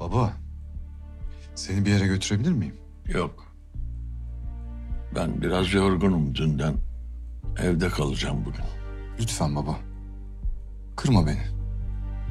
Baba, seni bir yere götürebilir miyim? Yok. Ben biraz yorgunum dünden. Evde kalacağım bugün. Lütfen baba. Kırma beni.